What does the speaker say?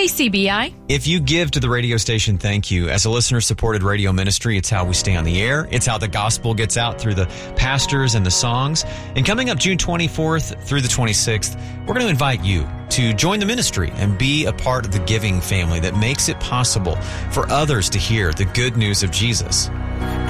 KCBI. If you give to the radio station, thank you. As a listener-supported radio ministry, it's how we stay on the air. It's how the gospel gets out through the pastors and the songs. And coming up June 24th through the 26th, we're going to invite you to join the ministry and be a part of the giving family that makes it possible for others to hear the good news of Jesus.